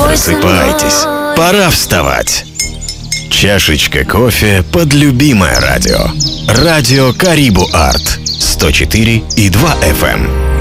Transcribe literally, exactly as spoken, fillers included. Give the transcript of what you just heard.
Просыпайтесь, пора вставать. Чашечка кофе под любимое радио. Радио Карибу Арт. сто четыре и два эф эм.